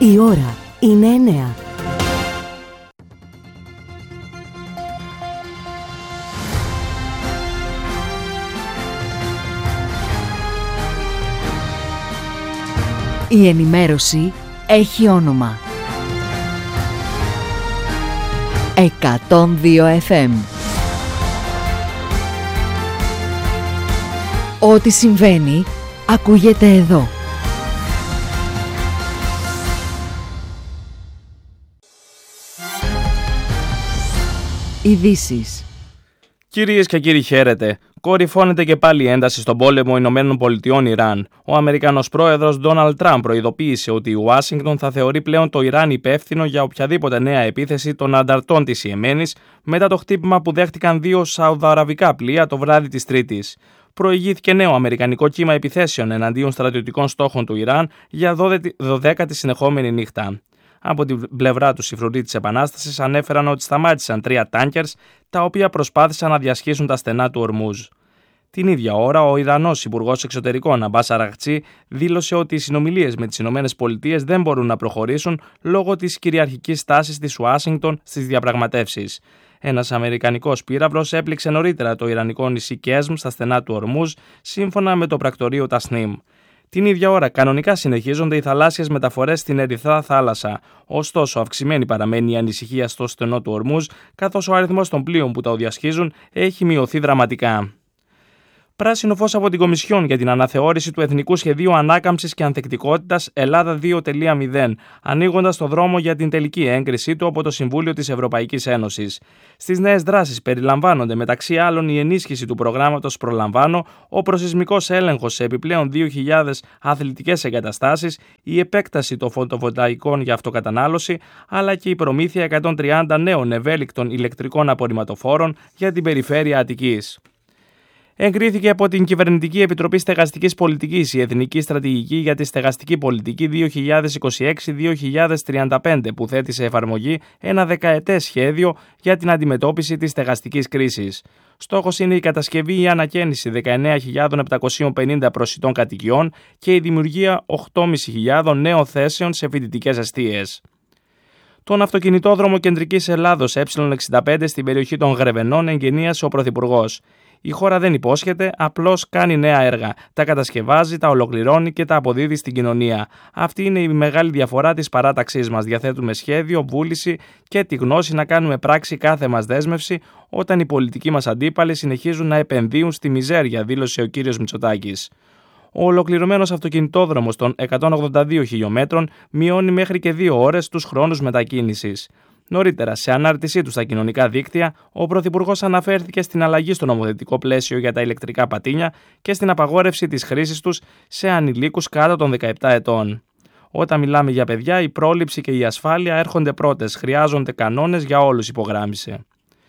Η ώρα είναι 9. Η ενημέρωση έχει όνομα. 102 FM. Ό,τι συμβαίνει, ακούγεται εδώ. Ειδήσεις. Κυρίες και κύριοι, χαίρετε. Κορυφώνεται και πάλι η ένταση στον πόλεμο ΗΠΑ-Ιράν. Ο Αμερικανός πρόεδρος Ντόναλντ Τραμπ προειδοποίησε ότι η Ουάσιγκτον θα θεωρεί πλέον το Ιράν υπεύθυνο για οποιαδήποτε νέα επίθεση των ανταρτών της Ιεμένης μετά το χτύπημα που δέχτηκαν 2 σαουδαραβικά πλοία το βράδυ της Τρίτης. Προηγήθηκε νέο αμερικανικό κύμα επιθέσεων εναντίον στρατιωτικών στόχων του Ιράν για 12η συνεχόμενη νύχτα. Από την πλευρά του, οι φρουροί της Επανάστασης ανέφεραν ότι σταμάτησαν 3 τάνκερς, τα οποία προσπάθησαν να διασχίσουν τα στενά του Ορμούζ. Την ίδια ώρα, ο Ιρανός Υπουργός Εξωτερικών Αμπάς Αραγτσί δήλωσε ότι οι συνομιλίες με τις ΗΠΑ δεν μπορούν να προχωρήσουν λόγω της κυριαρχικής στάσης της Ουάσιγκτον στις διαπραγματεύσεις. Ένας αμερικανικός πύραυλος έπληξε νωρίτερα το ιρανικό νησί Κέσμ στα στενά του Ορμούζ, σύμφωνα με το πρακτορείο Τασνίμ. Την ίδια ώρα, κανονικά συνεχίζονται οι θαλάσσιες μεταφορές στην Ερυθρά Θάλασσα. Ωστόσο, αυξημένη παραμένει η ανησυχία στο στενό του Ορμούζ, καθώς ο αριθμός των πλοίων που τα διασχίζουν έχει μειωθεί δραματικά. Πράσινο φως από την Κομισιόν για την αναθεώρηση του Εθνικού Σχεδίου Ανάκαμψης και Ανθεκτικότητας Ελλάδα 2.0, ανοίγοντας το δρόμο για την τελική έγκρισή του από το Συμβούλιο της Ευρωπαϊκής Ένωσης. Στις νέες δράσεις περιλαμβάνονται μεταξύ άλλων η ενίσχυση του προγράμματος Προλαμβάνω, ο προσεισμικός έλεγχος σε επιπλέον 2.000 αθλητικές εγκαταστάσεις, η επέκταση των φωτοβολταϊκών για αυτοκατανάλωση, αλλά και η προμήθεια 130 νέων ευέλικτων ηλεκτρικών απορριμματοφόρων για την περιφέρεια Αττικής. Εγκρίθηκε από την Κυβερνητική Επιτροπή Στεγαστικής Πολιτικής η Εθνική Στρατηγική για τη Στεγαστική Πολιτική 2026-2035, που θέτει σε εφαρμογή ένα δεκαετές σχέδιο για την αντιμετώπιση της στεγαστικής κρίσης. Στόχος είναι η κατασκευή ή ανακαίνιση 19.750 προσιτών κατοικιών και η δημιουργία 8.500 νέων θέσεων σε φοιτητικές εστίες. Τον αυτοκινητόδρομο Κεντρικής Ελλάδος Ε65 στην περιοχή των Γρεβενών εγγενίασε ο Πρωθυπουργός. Η χώρα δεν υπόσχεται, απλώς κάνει νέα έργα. Τα κατασκευάζει, τα ολοκληρώνει και τα αποδίδει στην κοινωνία. Αυτή είναι η μεγάλη διαφορά της παράταξής μας. Διαθέτουμε σχέδιο, βούληση και τη γνώση να κάνουμε πράξη κάθε μας δέσμευση, όταν οι πολιτικοί μας αντίπαλοι συνεχίζουν να επενδύουν στη μιζέρια, δήλωσε ο κύριος Μητσοτάκης. Ο ολοκληρωμένος αυτοκινητόδρομος των 182 χιλιόμετρων μειώνει μέχρι και 2 ώρες τους χρόνους μετακίνησης. Νωρίτερα, σε ανάρτησή του στα κοινωνικά δίκτυα, ο Πρωθυπουργός αναφέρθηκε στην αλλαγή στο νομοθετικό πλαίσιο για τα ηλεκτρικά πατίνια και στην απαγόρευση της χρήσης τους σε ανηλίκους κάτω των 17 ετών. Όταν μιλάμε για παιδιά, η πρόληψη και η ασφάλεια έρχονται πρώτες. Χρειάζονται κανόνες για όλους, υπογράμμισε.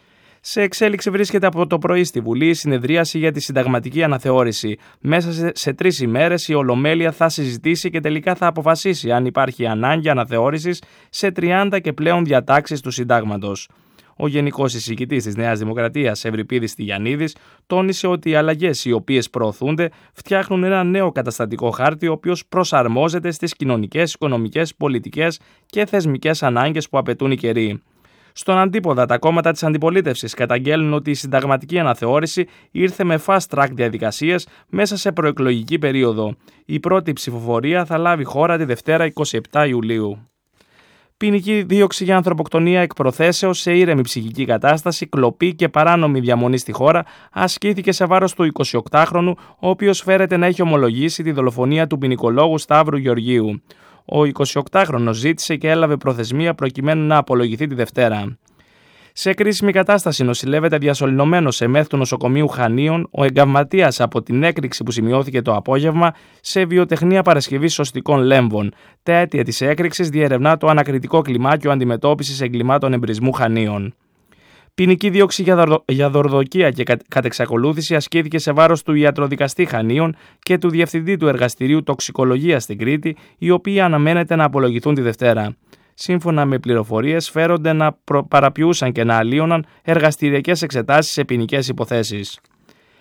Σε εξέλιξη βρίσκεται από το πρωί στη Βουλή η συνεδρίαση για τη συνταγματική αναθεώρηση. Μέσα σε 3 ημέρες η Ολομέλεια θα συζητήσει και τελικά θα αποφασίσει αν υπάρχει ανάγκη αναθεώρησης σε 30 και πλέον διατάξεις του Συντάγματος. Ο Γενικός Εισηγητής της Νέας Δημοκρατίας, Ευρυπίδης Τηγιαννίδης, τόνισε ότι οι αλλαγές οι οποίες προωθούνται φτιάχνουν ένα νέο καταστατικό χάρτη, ο οποίος προσαρμόζεται στις κοινωνικές, οικονομικές, πολιτικές και θεσμικές ανάγκες που απαιτούν οι καιροί. Στον αντίποδα, τα κόμματα της αντιπολίτευσης καταγγέλνουν ότι η συνταγματική αναθεώρηση ήρθε με fast track διαδικασίες μέσα σε προεκλογική περίοδο. Η πρώτη ψηφοφορία θα λάβει χώρα τη Δευτέρα 27 Ιουλίου. Ποινική δίωξη για ανθρωποκτονία εκ προθέσεως σε ήρεμη ψυχική κατάσταση, κλοπή και παράνομη διαμονή στη χώρα ασκήθηκε σε βάρος του 28χρονου, ο οποίος φέρεται να έχει ομολογήσει τη δολοφονία του ποινικολόγου Σταύρου Γεωργίου. Ο 28χρονος ζήτησε και έλαβε προθεσμία προκειμένου να απολογηθεί τη Δευτέρα. Σε κρίσιμη κατάσταση νοσηλεύεται διασωληνωμένος σε μεθ του νοσοκομείου Χανίων ο εγκαμματίας από την έκρηξη που σημειώθηκε το απόγευμα σε βιοτεχνία παρασκευής σωστικών λέμβων. Τα αίτια της έκρηξης διερευνά το ανακριτικό κλιμάκιο αντιμετώπισης εγκλημάτων εμπρισμού Χανίων. Ποινική δίωξη για δορδοκία και κατεξακολούθηση ασκήθηκε σε βάρος του ιατροδικαστή Χανίων και του διευθυντή του εργαστηρίου τοξικολογίας στην Κρήτη, οι οποίοι αναμένεται να απολογηθούν τη Δευτέρα. Σύμφωνα με πληροφορίες, φέρονται να παραποιούσαν και να αλλίωναν εργαστηριακές εξετάσεις σε ποινικές υποθέσεις.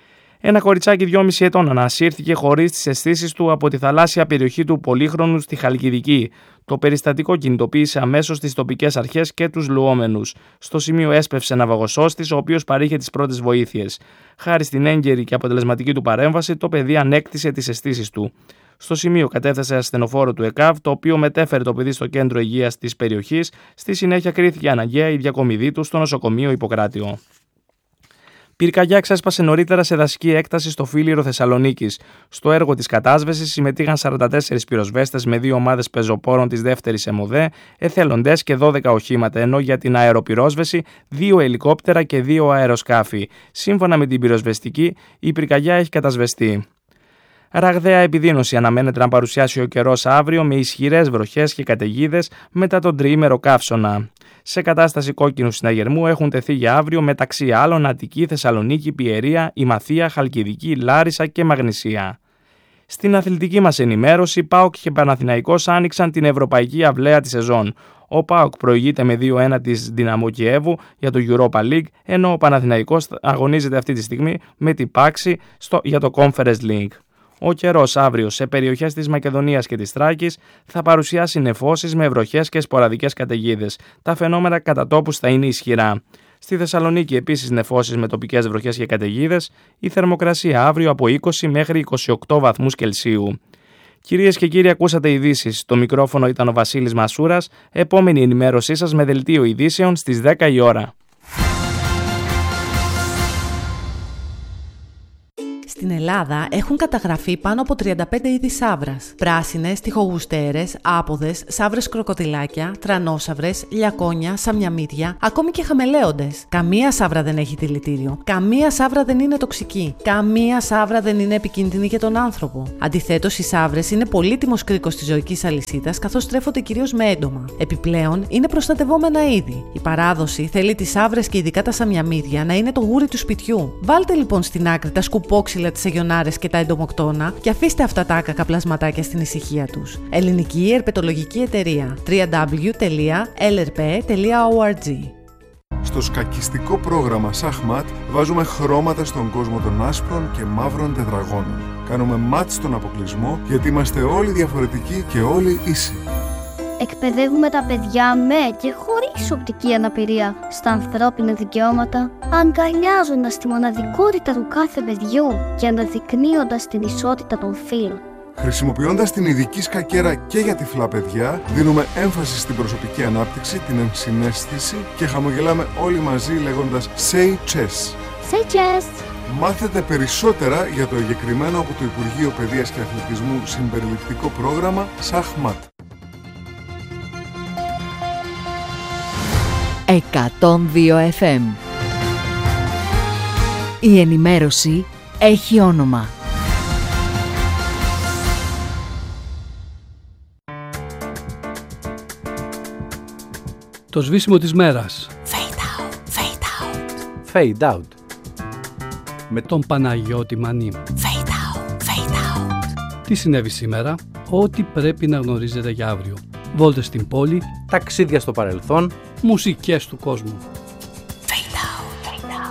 Ένα κοριτσάκι 2,5 ετών ανασύρθηκε χωρίς τις αισθήσεις του από τη θαλάσσια περιοχή του Πολύχρονου στη Χαλκιδική. Το περιστατικό κινητοποίησε αμέσως τις τοπικές αρχές και τους λουόμενους. Στο σημείο έσπευσε ναυαγοσώστης, ο οποίος παρήχε τις πρώτες βοήθειες. Χάρη στην έγκαιρη και αποτελεσματική του παρέμβαση, το παιδί ανέκτησε τις αισθήσεις του. Στο σημείο κατέφθασε ασθενοφόρο του ΕΚΑΒ, το οποίο μετέφερε το παιδί στο κέντρο υγείας της περιοχής. Στη συνέχεια κρίθηκε αναγκαία η διακομιδή του στο νοσοκομείο Ιπποκράτιο. Πυρκαγιά ξέσπασε νωρίτερα σε δασική έκταση στο Φίλιρο Θεσσαλονίκης. Στο έργο της κατάσβεσης συμμετείχαν 44 πυροσβέστες με 2 ομάδες πεζοπόρων της δεύτερης ΕΜΟΔΕ, εθελοντές και 12 οχήματα, ενώ για την αεροπυρόσβεση 2 ελικόπτερα και 2 αεροσκάφη. Σύμφωνα με την πυροσβεστική, η πυρκαγιά έχει κατασβεστεί. Ραγδαία επιδείνωση αναμένεται να παρουσιάσει ο καιρός αύριο με ισχυρές βροχές και καταιγίδες μετά τον τριήμερο καύσωνα. Σε κατάσταση κόκκινου συναγερμού έχουν τεθεί για αύριο μεταξύ άλλων Αττική, Θεσσαλονίκη, Πιερία, Ημαθία, Χαλκιδική, Λάρισα και Μαγνησία. Στην αθλητική μας ενημέρωση, ΠΑΟΚ και Παναθηναϊκός άνοιξαν την ευρωπαϊκή αυλαία της σεζόν. Ο ΠΑΟΚ προηγείται με 2-1 της Δυναμό Κιέβου για το Europa League, ενώ ο Παναθηναϊκός αγωνίζεται αυτή τη στιγμή με την Πάξη για το Conference League. Ο καιρός αύριο σε περιοχές της Μακεδονίας και της Θράκης θα παρουσιάσει νεφώσεις με βροχές και σποραδικές καταιγίδες. Τα φαινόμενα κατά τόπους θα είναι ισχυρά. Στη Θεσσαλονίκη επίσης νεφώσεις με τοπικές βροχές και καταιγίδες. Η θερμοκρασία αύριο από 20 μέχρι 28 βαθμούς Κελσίου. Κυρίες και κύριοι, ακούσατε ειδήσεις. Το μικρόφωνο ήταν ο Βασίλης Μασούρας. Επόμενη ενημέρωσή σας με δελτίο ειδήσεων στις 10 η ώρα. Στην Ελλάδα έχουν καταγραφεί πάνω από 35 είδη σαύρας. Πράσινες, τοιχογουστέρες, άποδες, σαύρες κροκοδιλάκια, τρανόσαυρες, λιακόνια, σαμιαμύδια, ακόμη και χαμελέοντες. Καμία σαύρα δεν έχει δηλητήριο. Καμία σαύρα δεν είναι τοξική. Καμία σαύρα δεν είναι επικίνδυνη για τον άνθρωπο. Αντιθέτως, οι σαύρες είναι πολύτιμος κρίκος της ζωικής αλυσίδας, καθώς τρέφονται κυρίως με έντομα. Επιπλέον, είναι προστατευόμενα είδη. Η παράδοση θέλει τις σαύρες και ειδικά τα σαμιαμύδια να είναι το γούρι του σπιτιού. Βάλτε λοιπόν στην άκρη τα σκουπόξυλα, τις αγιονάρες και τα εντομοκτώνα και αφήστε αυτά τα άκακα πλασματάκια στην ησυχία τους. Ελληνική Ερπετολογική Εταιρεία www.lrp.org. Στο σκακιστικό πρόγραμμα Σαχμάτ βάζουμε χρώματα στον κόσμο των άσπρων και μαύρων τετραγώνων. Κάνουμε μάτ στον αποκλεισμό γιατί είμαστε όλοι διαφορετικοί και όλοι ίσοι. Εκπαιδεύουμε τα παιδιά με και χωρίς οπτική αναπηρία στα ανθρώπινα δικαιώματα, αγκαλιάζοντας τη μοναδικότητα του κάθε παιδιού και αναδεικνύοντας την ισότητα των φύλων. Χρησιμοποιώντας την ειδική σκακέρα και για τυφλά παιδιά, δίνουμε έμφαση στην προσωπική ανάπτυξη, την ενσυναίσθηση και χαμογελάμε όλοι μαζί λέγοντας Say Chess. Say Chess! Μάθετε περισσότερα για το εγκεκριμένο από το Υπουργείο Παιδείας και Αθλητισμού συμπεριληπτικό πρόγραμμα Σαχμάτ. 102 FM. Η ενημέρωση έχει όνομα. Το σβήσιμο της μέρας. Fade out, fade out. Fade out. Με τον Παναγιώτη Μανή. Fade out, fade out. Τι συνέβη σήμερα? Ό,τι πρέπει να γνωρίζετε για αύριο. Βόλτες στην πόλη. Ταξίδια στο παρελθόν. Μουσικές του κόσμου.